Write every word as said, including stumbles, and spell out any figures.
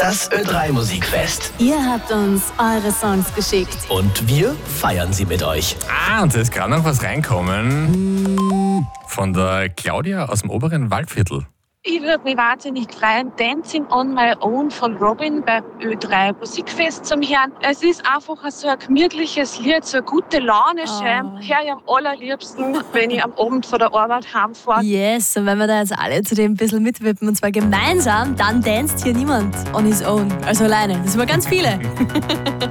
Das Ö drei Musikfest. Ihr habt uns eure Songs geschickt. Und wir feiern sie mit euch. Ah, und da ist gerade noch was reinkommen von der Claudia aus dem oberen Waldviertel. Ich würde mich wahnsinnig freuen, Dancing on My Own von Robin beim Ö drei Musikfest zum Hören. Es ist einfach so ein gemütliches Lied, so eine gute Laune. Oh. Höre ich am allerliebsten, wenn ich am Abend von der Arbeit heimfahre. Yes, und wenn wir da jetzt alle zu dem ein bisschen mitwippen, und zwar gemeinsam, dann danst hier niemand on his own. Also alleine. Das sind wir ganz viele.